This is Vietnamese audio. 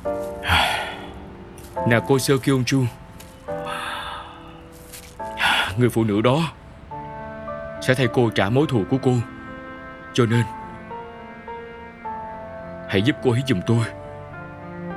Nako Seo Kyung-chu, người phụ nữ đó sẽ thay cô trả mối thù của cô. Cho nên hãy giúp cô ấy giùm tôi.